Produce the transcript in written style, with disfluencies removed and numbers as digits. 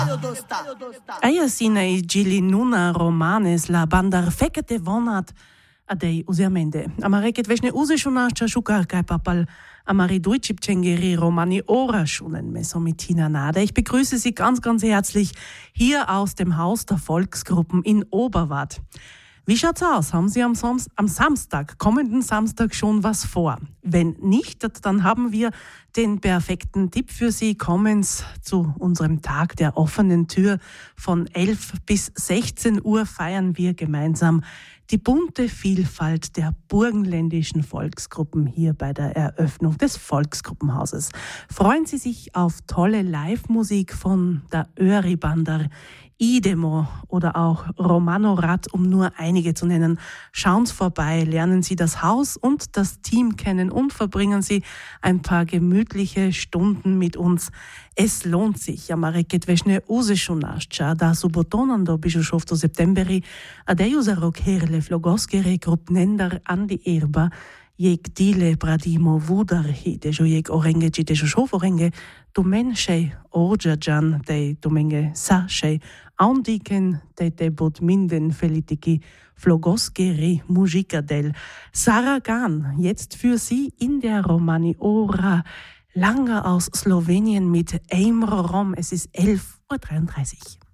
Aia sine I gili nuna romanes la bandar fekete vonat adei usiamende. Amareket vešne uze šunašča šukarkaj papal amari Deutschipčengeri romani ora schunen mesomitina nade. Ich begrüße Sie ganz, ganz herzlich hier aus dem Haus der Volksgruppen in Oberwart. Wie schaut's aus? Haben Sie am Samstag, kommenden Samstag schon was vor? Wenn nicht, dann haben wir den perfekten Tipp für Sie. Kommen Sie zu unserem Tag der offenen Tür. Von 11 bis 16 Uhr feiern wir gemeinsam die bunte Vielfalt der burgenländischen Volksgruppen hier bei der Eröffnung des Volksgruppenhauses. Freuen Sie sich auf tolle Live-Musik von der Öri-Bandar, Idemo oder auch Romano-Rad, um nur einige zu nennen. Schauen Sie vorbei, lernen Sie das Haus und das Team kennen und verbringen Sie ein paar gemütliche Stunden mit uns. Es lohnt sich. Amareket vešne uze šunašča, da subotonando bižušovto septemberi, adeju za rokherle flogoskere grupnendar andi erba, jeg dile bradimo vudar hidejo jeg orenge gidejo šov orenge, domenšej orjajan de domenge sašej, Aundiken de bot minden felitiki Flogoskeri Musikadel. Sarah Gan, jetzt für Sie in der Romani Ora, Langer aus Slowenien mit Eimro Rom. Es ist 11:33 Uhr.